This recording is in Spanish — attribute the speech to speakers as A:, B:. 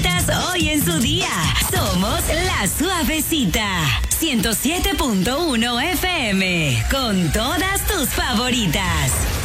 A: favoritas hoy en su día. Somos La Suavecita. 107.1 FM. Con todas tus favoritas.